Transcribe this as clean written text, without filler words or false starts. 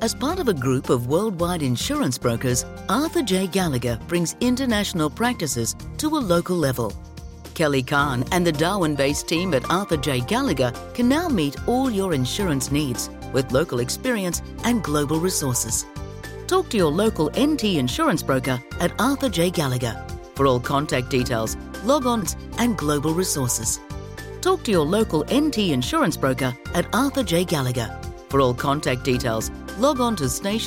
As part of a group of worldwide insurance brokers, Arthur J. Gallagher brings international practices to a local level. Kelly Kahn and the Darwin-based team at Arthur J. Gallagher can now meet all your insurance needs with local experience and global resources. Talk to your local NT insurance broker at Arthur J. Gallagher. For all contact details, log on and global resources. Talk to your local NT insurance broker at Arthur J. Gallagher. For all contact details, log on to station